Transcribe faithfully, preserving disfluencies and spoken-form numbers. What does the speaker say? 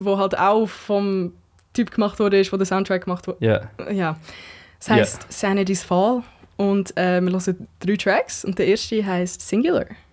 wo halt auch vom Typ gemacht wurde, wo der Soundtrack gemacht wurde. Ja. Ja. Es heisst Ja. Sanity's Fall und äh, wir hören drei Tracks und der erste heisst Singular.